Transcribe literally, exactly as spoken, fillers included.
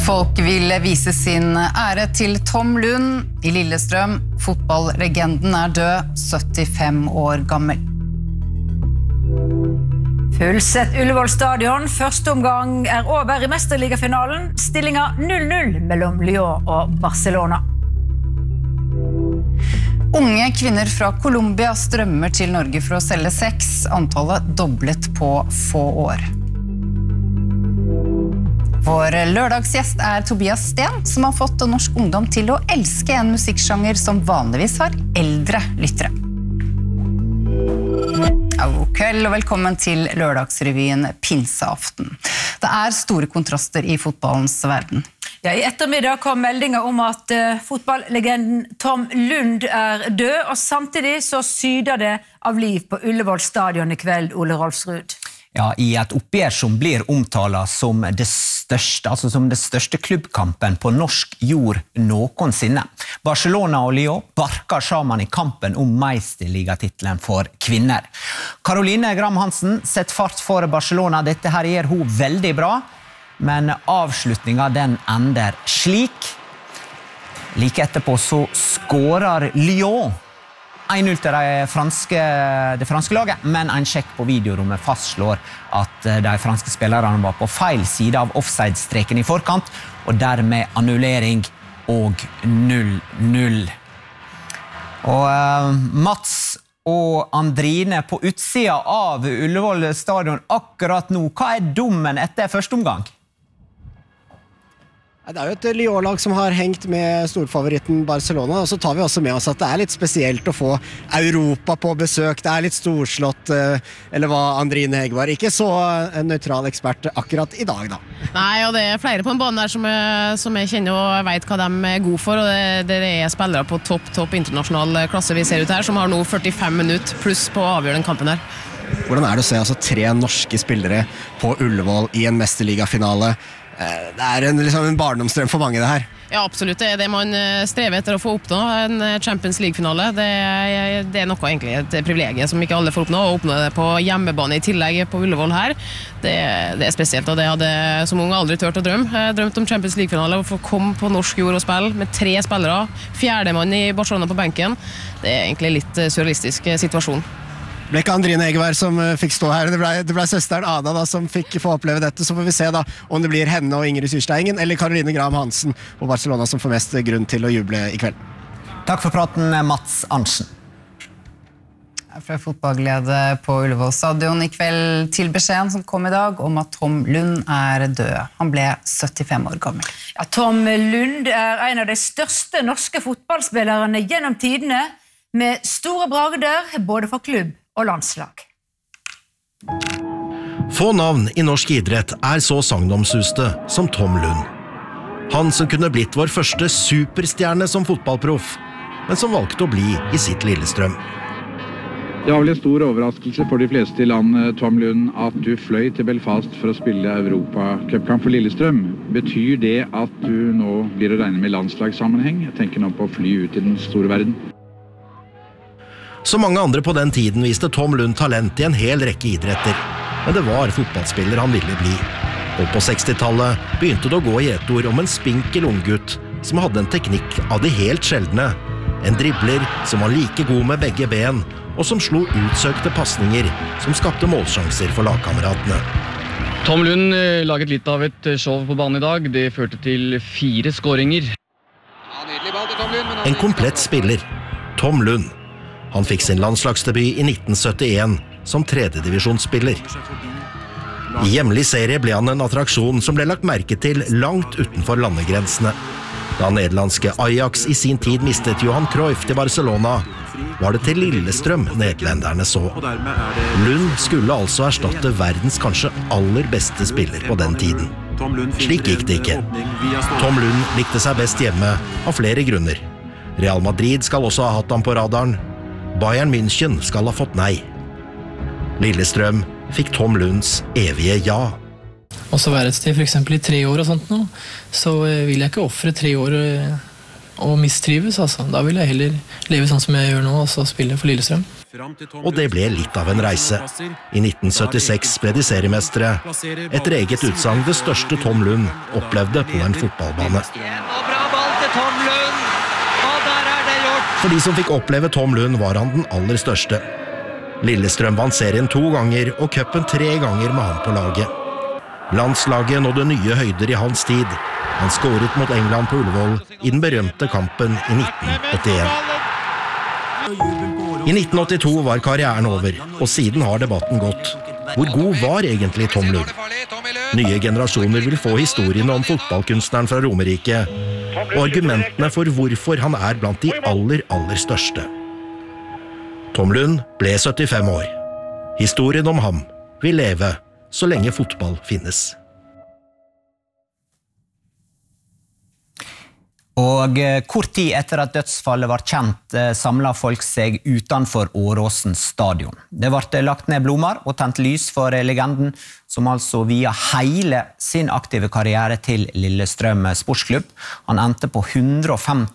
Folk vil vise sin ære til Tom Lund i Lillestrøm. Fotballlegenden er død, syttifem år gammel. Fullsett Ullevål stadion. Første omgang er over i mesterligafinalen. Stillinga null null mellom Lyon og Barcelona. Unge kvinner fra Colombia strømmer til Norge for å selge sex. Antallet doblet på få år. Vår lørdagsgjest er Tobias Sten, som har fått norsk ungdom til å elske en musikksjanger som vanligvis har eldre lyttere. God kveld og velkommen til lørdagsrevyen Pinseaften. Det er store kontraster i fotballens verden. Ja, I ettermiddag kom meldinga om at uh, fotballlegenden Tom Lund er død, og samtidig så syder det av liv på Ullevål stadion i kveld, Ole Rolfsrud. Ja, i et oppgjør som blir omtalt som det største, altså som det største klubbkampen på norsk jord noensinne. Barcelona og Lyon barker sammen i kampen om meisterligatitlen for kvinner. Caroline Gram Hansen setter fart for Barcelona. Dette her gjør hun veldig bra, men avslutningen den ender slik. Like etterpå så skårer Lyon en null til det franske, det franske laget, men en sjekk på videorommet fastslår at de franske spillerne var på feil side av offside-streken i forkant, og dermed annullering og null null. Og uh, Mats og Andrine på utsida av Ullevål stadion akkurat nå, hva er dommen etter første omgang? Det er jo et Lyon-lag som har hengt med storfavoritten Barcelona, og så tar vi også med oss at det er litt spesielt å få Europa på besøk. Det er litt storslått, eller hva Andrine Hegg var. Ikke så en nøytral ekspert akkurat i dag, da. Nei, og det er flere på en bane der som jeg, som jeg kjenner og vet hva de er gode for, og det, det er spillere på topp, topp internasjonal klasse vi ser ut her, som har nå førtifem minutter pluss på å avgjøre den kampen her. Hvordan er det å se altså, tre norske spillere på Ullevål i en mesterligafinale? Det er en, liksom en barndomsdrøm for mange det her. Ja, absolutt. Det er det man strever etter å få oppnå. En Champions League-finale, det, det er noe egentlig et privilegium som ikke alle får oppnå. Å oppnå det på hjemmebane i tillegg på Ullevål her, det, det er spesielt. Og det hadde som ung aldri tørt å drømme. Jeg drømte om Champions League-finale, å få komme på norsk jord og spille med tre spillere. Fjerdemann i Barcelona på benken. Det er egentlig litt surrealistisk situasjon. Det ble ikke Andrine Egevær som fikk stå her, det ble, det ble søsteren Ada da, som fikk få oppleve dette, så får vi se da om det blir henne og Ingrid Syrsteigen eller Caroline Gram Hansen og Barcelona som får mest grunn til å juble i kveld. Takk for praten, Mats Arntzen. Fra fotballglede på Ullevål stadion i kveld til beskjeden som kom i dag om at Tom Lund er død. Han ble syttifem år gammel. Ja, Tom Lund er en av de største norske fotballspillerne gjennom tidene, med store bragder både for klubb og landslag. Få navn i norsk idrett er så sagnomsuste som Tom Lund. Han som kunne blitt vår første superstjerne som fotballproff, men som valgte å bli i sitt Lillestrøm. Det var vel en stor overraskelse for de fleste i landet, Tom Lund, at du fløy til Belfast for å spille Europa-cupkamp for Lillestrøm. Betyr det at du nå blir å regne med landslagssammenheng? Jeg tenker nå på å fly ut i den store verden. Som mange andre på den tiden viste Tom Lund talent i en hel rekke idretter, men det var fotballspiller han ville bli. Og på sekstitallet begynte det å gå i et ord om en spinkel unggutt som hadde en teknikk av de helt sjeldne. En dribler som var like god med begge ben, og som slo utsøkte passninger som skapte målsjanser for lagkameratene. Tom Lund laget litt av et show på banen i dag. Det førte til fire skåringer. En komplett spiller, Tom Lund. Han fikk sin landslagsdebut i nitten syttien som tredjedivisjonsspiller. I hjemlig serie ble han en attraksjon som ble lagt merke til langt utenfor landegrensene. Da nederlandske Ajax i sin tid mistet Johan Cruyff til Barcelona, var det til Lillestrøm nederlenderne så. Lund skulle altså erstatte verdens kanskje aller beste spiller på den tiden. Slik gikk det ikke. Tom Lund likte seg best hjemme av flere grunner. Real Madrid skal også ha hatt ham på radaren. Bayern München skal ha fått nei. Lillestrøm fikk Tom Lunds evige ja. Og så være et sted for eksempel i tre år og sånt nå, så vil jeg ikke offre tre år og mistrives, altså. Da vil jeg heller leve sånn som jeg gjør nå, og så spille for Lillestrøm. Og det ble litt av en reise. I nitten syttiseks ble de seriemestere, etter eget utsagn det største Tom Lund opplevde på en fotballbane. For de som fikk oppleve Tom Lund var han den aller største. Lillestrøm vant serien to ganger og cupen tre ganger med han på laget. Landslaget nådde nye høyder i hans tid. Han skåret mot England på Ullevål i den berømte kampen i nitten åttien. I nitten åttito var karrieren over, og siden har debatten gått. Hvor god var egentlig Tom Lund? Nye generasjoner vil få historiene om fotballkunstneren fra Romerike, og argumentene for hvorfor han er blant de aller, aller største. Tom Lund ble syttifem år. Historien om ham vil leve så lenge fotball finnes. Og kort tid etter at dødsfallet var kjent, samlet folk seg utenfor Åråsen stadion. Det ble lagt ned blomster og tent lys for legenden, som altså via hele sin aktive karriere til Lillestrøm Sportsklubb. Han endte på hundre og femti